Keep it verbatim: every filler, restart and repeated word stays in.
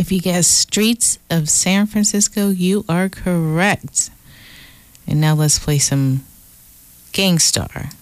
If you guess Streets of San Francisco, you are correct. And now let's play some Gang Starr.